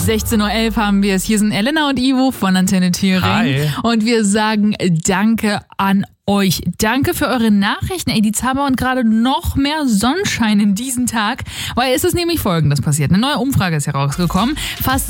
16:11 Uhr haben wir es. Hier sind Elena und Ivo von Antenne Thüringen. Hi. Und wir sagen Danke an euch. Danke für eure Nachrichten. Die zaubern gerade noch mehr Sonnenschein in diesen Tag, weil es ist nämlich Folgendes passiert. Eine neue Umfrage ist herausgekommen. Fast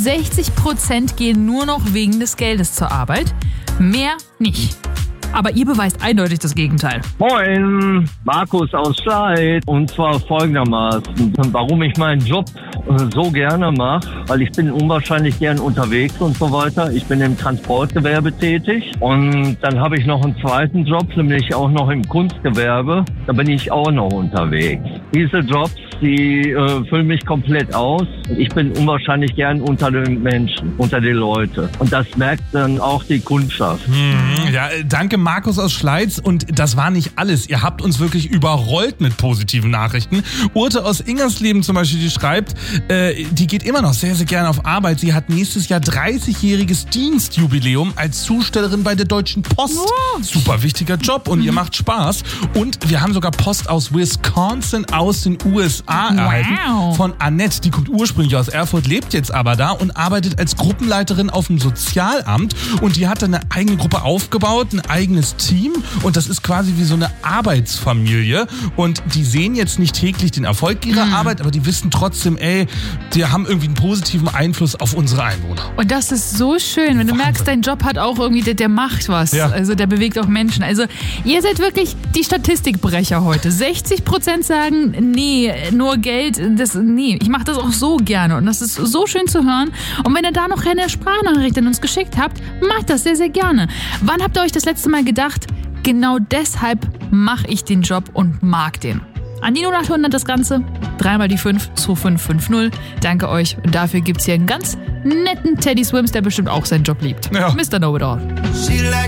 60% gehen nur noch wegen des Geldes zur Arbeit. Mehr nicht. Aber ihr beweist eindeutig das Gegenteil. Moin, Markus aus Schleit. Und zwar folgendermaßen, warum ich meinen Job so gerne mache, weil ich bin unwahrscheinlich gern unterwegs und so weiter. Ich bin im Transportgewerbe tätig und dann habe ich noch einen zweiten Job, nämlich auch noch im Kunstgewerbe. Da bin ich auch noch unterwegs. Diese Jobs, die füllen mich komplett aus. Ich bin unwahrscheinlich gern unter den Menschen, unter den Leuten. Und das merkt dann auch die Kundschaft. Ja, danke Markus aus Schleiz. Und das war nicht alles. Ihr habt uns wirklich überrollt mit positiven Nachrichten. Urte aus Ingersleben zum Beispiel, die schreibt, die geht immer noch sehr, sehr gerne auf Arbeit. Sie hat nächstes Jahr 30-jähriges Dienstjubiläum als Zustellerin bei der Deutschen Post. Oh. Super wichtiger Job und ihr macht Spaß. Und wir haben sogar Post aus Wisconsin aus den USA erhalten. Von Annette. Die kommt ursprünglich aus Erfurt, lebt jetzt aber da und arbeitet als Gruppenleiterin auf dem Sozialamt. Und die hat dann eine eigene Gruppe aufgebaut, ein eigenes Team. Und das ist quasi wie so eine Arbeitsfamilie. Und die sehen jetzt nicht täglich den Erfolg ihrer Arbeit, aber die wissen trotzdem, die haben irgendwie einen positiven Einfluss auf unsere Einwohner. Und das ist so schön, wenn du merkst, dein Job hat auch irgendwie, der macht was. Ja. Also der bewegt auch Menschen. Also ihr seid wirklich die Statistikbrecher heute. 60% sagen, nee, nur Geld, nee, ich mache das auch so gerne. Und das ist so schön zu hören. Und wenn ihr da noch eine Sprachnachricht an uns geschickt habt, macht das sehr, sehr gerne. Wann habt ihr euch das letzte Mal gedacht, genau deshalb mache ich den Job und mag den? An die 0800 das Ganze, 3x5 2550. Danke euch. Und dafür gibt's hier einen ganz netten Teddy Swims, der bestimmt auch seinen Job liebt. Ja. Mr. Know-it-all.